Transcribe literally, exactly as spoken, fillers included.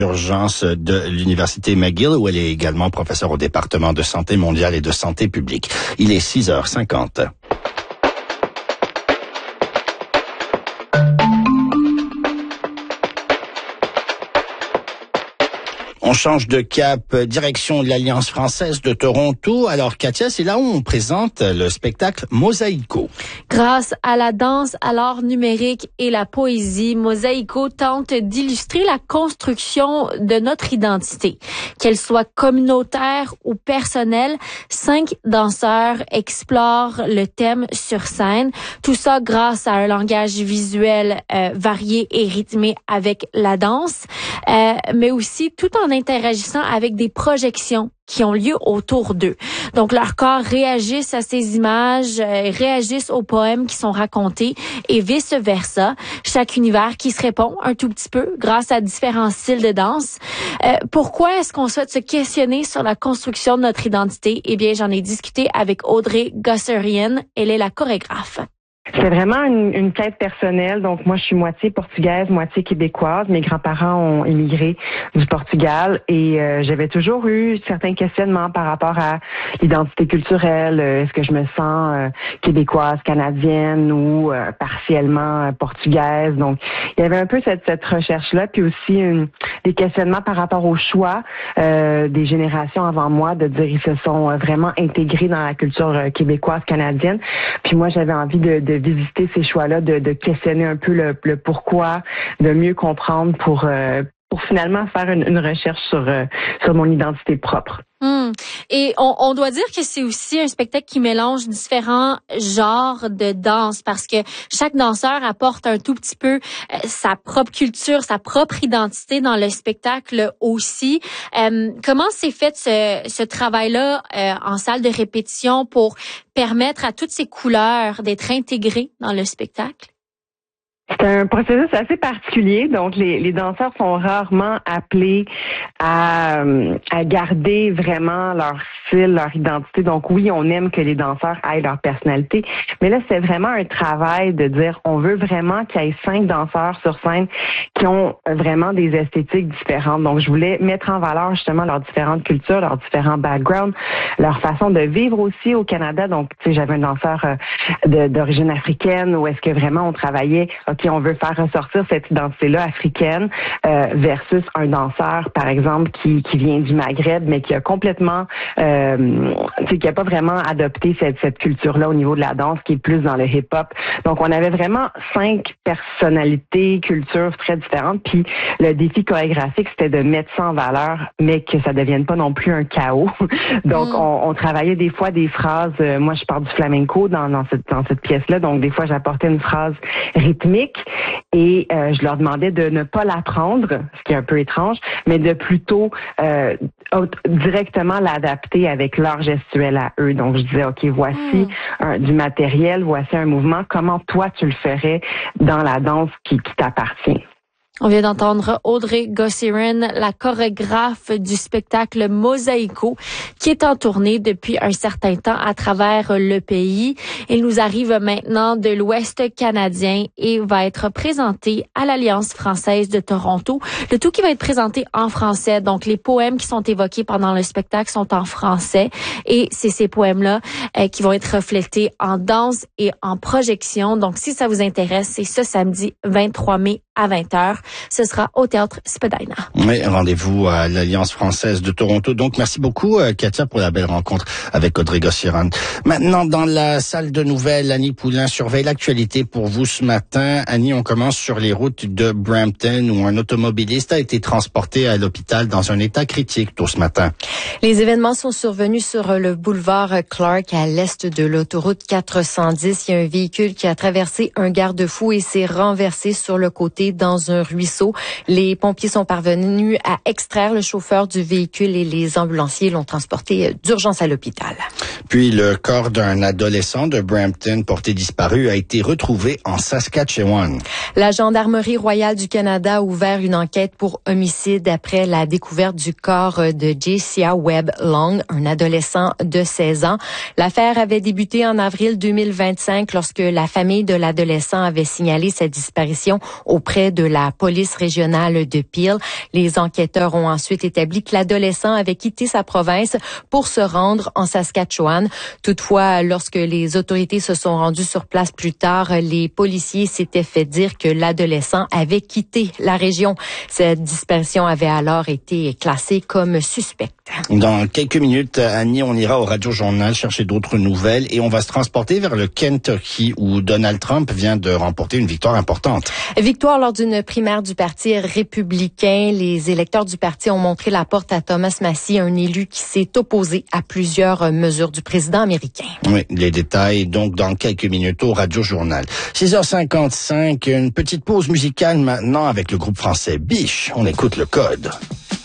Urgence de l'Université McGill, où elle est également professeure au département de santé mondiale et de santé publique. Il est six heures cinquante. On change de cap, direction de l'Alliance française de Toronto. Alors, Katia, c'est là où on présente le spectacle Mosaïco. Grâce à la danse, à l'art numérique et la poésie, Mosaïco tente d'illustrer la construction de notre identité. Qu'elle soit communautaire ou personnelle, cinq danseurs explorent le thème sur scène. Tout ça grâce à un langage visuel euh, varié et rythmé avec la danse, euh, mais aussi tout en interagissant avec des projections qui ont lieu autour d'eux. Donc, leur corps réagissent à ces images, euh, réagissent aux poèmes qui sont racontés et vice-versa. Chaque univers qui se répond un tout petit peu grâce à différents styles de danse. Euh, pourquoi est-ce qu'on souhaite se questionner sur la construction de notre identité? Eh bien, j'en ai discuté avec Audrey Gosserian. Elle est la chorégraphe. C'est vraiment une, une quête personnelle. Donc, moi, je suis moitié portugaise, moitié québécoise. Mes grands-parents ont immigré du Portugal et euh, j'avais toujours eu certains questionnements par rapport à l'identité culturelle. Euh, est-ce que je me sens euh, québécoise, canadienne ou euh, partiellement euh, portugaise? Donc, il y avait un peu cette, cette recherche-là, puis aussi une, des questionnements par rapport au choix euh, des générations avant moi de dire ils se sont vraiment intégrés dans la culture euh, québécoise, canadienne. Puis moi, j'avais envie de, de visiter ces choix-là, de, de questionner un peu le, le pourquoi, de mieux comprendre pour euh, pour finalement faire une, une recherche sur euh, sur mon identité propre. Hum. Et on, on doit dire que c'est aussi un spectacle qui mélange différents genres de danse parce que chaque danseur apporte un tout petit peu euh, sa propre culture, sa propre identité dans le spectacle aussi. Euh, comment s'est fait ce, ce travail-là euh, en salle de répétition pour permettre à toutes ces couleurs d'être intégrées dans le spectacle? C'est un processus assez particulier. Donc, les, les danseurs sont rarement appelés à, à garder vraiment leur style, leur identité. Donc, oui, on aime que les danseurs aient leur personnalité. Mais là, c'est vraiment un travail de dire, on veut vraiment qu'il y ait cinq danseurs sur scène qui ont vraiment des esthétiques différentes. Donc, je voulais mettre en valeur justement leurs différentes cultures, leurs différents backgrounds, leur façon de vivre aussi au Canada. Donc, tu sais, j'avais un danseur de, d'origine africaine où est-ce que vraiment on travaillait, OK, on veut faire ressortir cette identité-là africaine euh, versus un danseur, par exemple, qui, qui vient du Maghreb, mais qui a complètement, euh, tu sais, qui a pas vraiment adopté cette, cette culture-là au niveau de la danse, qui est plus dans le hip-hop. Donc, on avait vraiment cinq personnalités, cultures très différentes. Puis, le défi chorégraphique, c'était de mettre ça en valeur, mais que ça devienne pas non plus un chaos. Donc, mm. on, on travaillait des fois des phrases. Euh, moi, je parle du flamenco dans, dans cette, dans cette pièce-là. Donc, des fois, j'apportais une phrase rythmique. Et euh, je leur demandais de ne pas l'apprendre, ce qui est un peu étrange, mais de plutôt euh, directement l'adapter avec leur gestuelle à eux. Donc, je disais, OK, voici mmh. un, du matériel, voici un mouvement. Comment toi, tu le ferais dans la danse qui, qui t'appartient? On vient d'entendre Audrey Gosserian, la chorégraphe du spectacle Mosaïco, qui est en tournée depuis un certain temps à travers le pays. Il nous arrive maintenant de l'Ouest canadien et va être présenté à l'Alliance française de Toronto. Le tout qui va être présenté en français. Donc, les poèmes qui sont évoqués pendant le spectacle sont en français et c'est ces poèmes-là euh, qui vont être reflétés en danse et en projection. Donc, si ça vous intéresse, c'est ce samedi vingt-trois mai à vingt heures. Ce sera au Théâtre Spadina. Oui, rendez-vous à l'Alliance française de Toronto. Donc, merci beaucoup, Katia, pour la belle rencontre avec Audrey Gosserian. Maintenant, dans la salle de nouvelles, Annie Poulain surveille l'actualité pour vous ce matin. Annie, on commence sur les routes de Brampton où un automobiliste a été transporté à l'hôpital dans un état critique tôt ce matin. Les événements sont survenus sur le boulevard Clark à l'est de l'autoroute quatre cent dix. Il y a un véhicule qui a traversé un garde-fou et s'est renversé sur le côté dans un ruisseau. Les pompiers sont parvenus à extraire le chauffeur du véhicule et les ambulanciers l'ont transporté d'urgence à l'hôpital. Puis le corps d'un adolescent de Brampton porté disparu a été retrouvé en Saskatchewan. La Gendarmerie royale du Canada a ouvert une enquête pour homicide après la découverte du corps de Jaycia Webb Long, un adolescent de seize ans. L'affaire avait débuté en avril deux mille vingt-cinq lorsque la famille de l'adolescent avait signalé sa disparition auprès de la police régionale de Peel. Les enquêteurs ont ensuite établi que l'adolescent avait quitté sa province pour se rendre en Saskatchewan. Toutefois, lorsque les autorités se sont rendues sur place plus tard, les policiers s'étaient fait dire que l'adolescent avait quitté la région. Cette disparition avait alors été classée comme suspecte. Dans quelques minutes, Annie, on ira au Radio Journal chercher d'autres nouvelles et on va se transporter vers le Kentucky où Donald Trump vient de remporter une victoire importante. Victoire lors d'une primaire du Parti républicain. Les électeurs du parti ont montré la porte à Thomas Massie, un élu qui s'est opposé à plusieurs mesures du président américain. Oui, les détails donc dans quelques minutes au Radio Journal. six heures cinquante-cinq, une petite pause musicale maintenant avec le groupe français Biche. On écoute le code.